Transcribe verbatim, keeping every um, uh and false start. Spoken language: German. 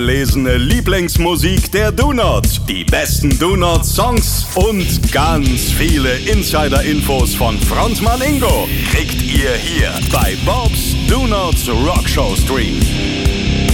Lesene Lieblingsmusik der Donuts, die besten Donut-Songs und ganz viele Insider-Infos von Frontmann Ingo kriegt ihr hier bei Bob's Donuts Rockshow Stream.